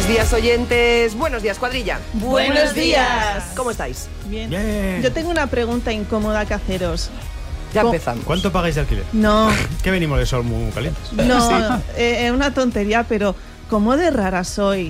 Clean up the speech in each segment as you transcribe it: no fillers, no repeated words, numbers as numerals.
Buenos días, oyentes. Buenos días, cuadrilla. Buenos días. ¿Cómo estáis? Bien. Bien. Yo tengo una pregunta incómoda que haceros. Ya empezamos. ¿Cuánto pagáis de alquiler? No, Que venimos de sol muy calientes. no, es una tontería, pero ¿cómo de rara soy?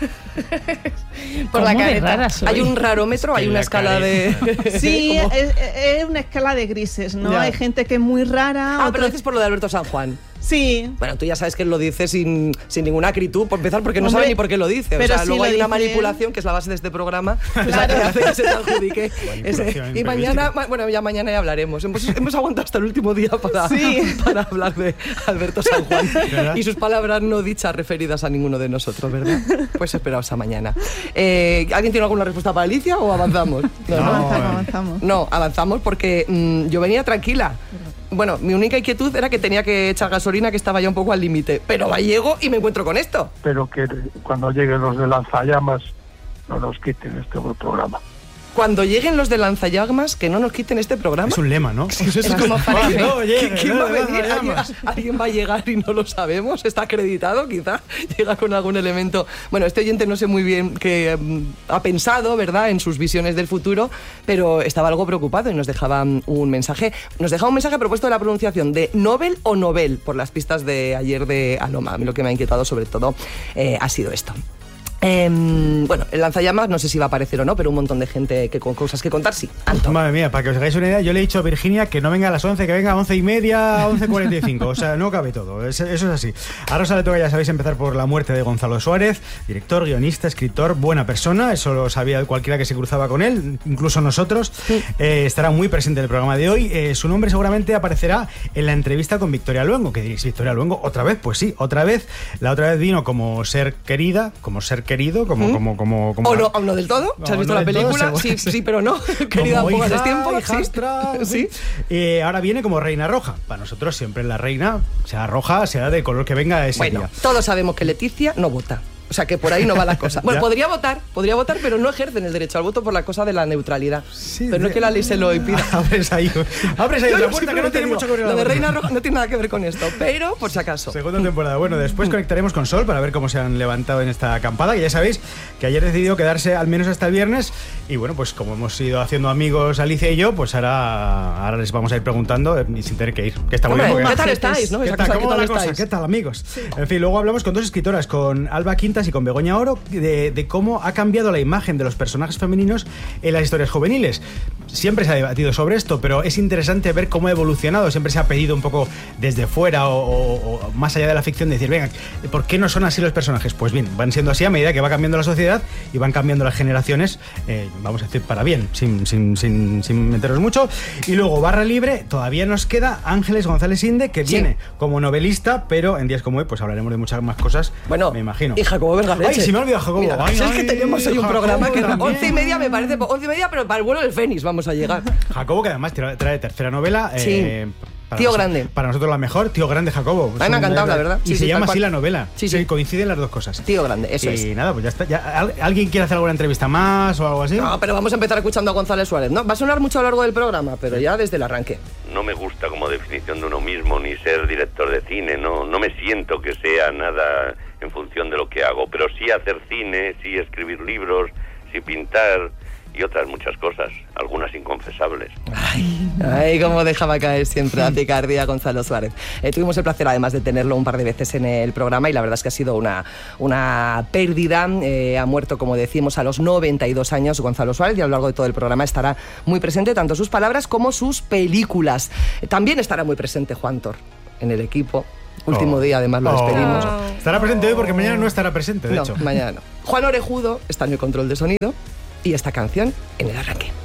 Por la ¿Cómo de careta. rara soy? Hay un rarómetro, hay En una la escala de... Sí, ¿Cómo? es una escala de grises, ¿no? Ya. Hay gente que es muy rara. Ah, pero otros- dices por lo de Alberto San Juan. Sí. Bueno, tú ya sabes que él lo dice sin ninguna acritud, por empezar, porque no Hombre, sabe ni por qué lo dice. O pero sea, sí luego lo hay una dice manipulación que es la base de este programa, que Claro. hace que se te adjudique ese. Manipulación Y mañana, bueno, ya mañana ya hablaremos. Hemos aguantado hasta el último día Sí. para hablar de Alberto San Juan ¿Verdad? y sus palabras no dichas referidas a ninguno de nosotros, ¿verdad? Pues esperaos a mañana. ¿Alguien tiene alguna respuesta para Alicia o avanzamos? Avanzamos. No, avanzamos porque yo venía tranquila. Bueno, mi única inquietud era que tenía que echar gasolina, que estaba ya un poco al límite. Pero llego y me encuentro con esto. pero que cuando lleguen los de Lanzallamas no nos quiten este programa. Cuando lleguen los de Lanzallamas, que no nos quiten este programa. Es un lema, ¿no? Es como parece. No, llegue, ¿Quién va a no, venir? Lanzallamas. ¿Alguien va a llegar y no lo sabemos? ¿Está acreditado? Quizá llega con algún elemento. Bueno, este oyente no sé muy bien qué ha pensado, ¿verdad?, en sus visiones del futuro, pero estaba algo preocupado y nos dejaba un mensaje. Nos dejaba un mensaje a propósito de la pronunciación de Nobel o Nobel, por las pistas de ayer de Aloma. A mí lo que me ha inquietado sobre todo ha sido esto. Bueno, el lanzallamas no sé si va a aparecer o no, pero un montón de gente que con cosas que contar, sí. Anton. Madre mía, para que os hagáis una idea, yo le he dicho a Virginia que no venga a las 11, que venga a 11:30, 11:45. O sea, no cabe todo. Eso es así. A Rosa le toca, ya sabéis, empezar por la muerte de Gonzalo Suárez, director, guionista, escritor, buena persona. Eso lo sabía cualquiera que se cruzaba con él, incluso nosotros. Estará muy presente en el programa de hoy. Su nombre seguramente aparecerá en la entrevista con Victoria Luengo. ¿Qué diréis, Victoria Luengo? ¿Otra vez? Pues sí, otra vez. La otra vez vino como ser querida, como ser querido, como O no del todo. ¿Se has visto no la del todo, película? seguro. Sí, pero no. Querida, como póngales hija, tiempo. hijastra, Sí. Ahora viene como reina roja. Para nosotros siempre la reina, sea roja, sea del color que venga ese Bueno, día. todos sabemos que Leticia no vota. O sea, que por ahí no va la cosa. Bueno, Ya. podría votar, pero no ejercen el derecho al voto por la cosa de la neutralidad. Sí, pero no es que la ley se lo impida. Abres ahí otra puerta que no tiene mucho que ver con Lo de la Reina otra. Roja no tiene nada que ver con esto, pero por si acaso. Segunda temporada. Bueno, después conectaremos con Sol para ver cómo se han levantado en esta acampada. Que ya sabéis que ayer decidió quedarse al menos hasta el viernes. Y bueno, pues como hemos ido haciendo amigos Alicia y yo, pues ahora les vamos a ir preguntando y sin tener que ir. Que está muy Hombre, bien. ¿qué porque- tal estáis? ¿No? ¿Qué Esa tal? cosa, ¿Cómo va la cosa? estáis? ¿Qué tal, amigos? En fin, luego hablamos con dos escritoras, con Alba Quintas y con Begoña Oro, de cómo ha cambiado la imagen de los personajes femeninos en las historias juveniles. Siempre se ha debatido sobre esto, pero es interesante ver cómo ha evolucionado. Siempre se ha pedido un poco desde fuera o más allá de la ficción, decir, venga, ¿por qué no son así los personajes? Pues bien, van siendo así a medida que va cambiando la sociedad y van cambiando las generaciones, vamos a decir, para bien, sin meteros mucho. Y luego, barra libre, todavía nos queda Ángeles González Inde, que Sí. viene como novelista, pero en días como hoy pues hablaremos de muchas más cosas, Bueno, me imagino. y Jacobo Vergaleche. Ay, se me ha olvidado Jacobo. Mira, Ay, si es que ay, tenemos hoy un Jacobo programa que era también. 11:30, me parece, 11:30, pero para el vuelo del Fénix vamos a llegar. Jacobo, que además trae tercera novela. Sí. Tío Grande. Para nosotros la mejor, Tío Grande Jacobo. me ha encantado, la verdad. Y Sí, se sí, llama tal así cual. la novela. Sí. Coinciden las dos cosas. Tío Grande, eso y es. nada, pues ya está. ¿Alguien quiere hacer alguna entrevista más o algo así? No, pero vamos a empezar escuchando a González Suárez, ¿no? Va a sonar mucho a lo largo del programa, pero ya desde el arranque. No me gusta como definición de uno mismo ni ser director de cine, no me siento que sea nada en función de lo que hago, pero sí hacer cine, sí escribir libros, sí pintar y otras muchas cosas, algunas inconfesables. Ay, cómo dejaba caer siempre la picardía Gonzalo Suárez. Tuvimos el placer además de tenerlo un par de veces en el programa y la verdad es que ha sido una pérdida. Ha muerto, como decimos, a los 92 años Gonzalo Suárez y a lo largo de todo el programa estará muy presente tanto sus palabras como sus películas. También estará muy presente Juan Tor en el equipo. Último día, además, lo despedimos. Estará presente hoy porque mañana no estará presente, de No, hecho. mañana no. Juan Orejudo está en el control de sonido y esta canción en el arranque.